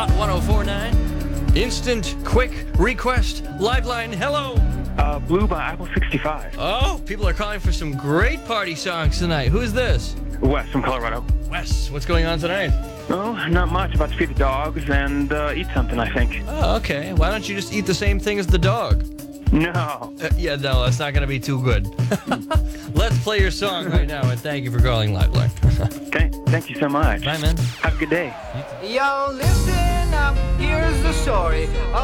Hot 1049. Instant, quick request. Liveline, hello. Blue by Apple 65. Oh, people are calling for some great party songs tonight. Who is this? Wes from Colorado. Wes, what's going on tonight? Oh, not much. About to feed the dogs and eat something, I think. Oh, okay. Why don't you just eat the same thing as the dog? No. Yeah, no, that's not going to be too good. Let's play your song right now, and thank you for calling Liveline. Okay, thank you so much. Bye, man. Have a good day. Yo, listen up, here's the story.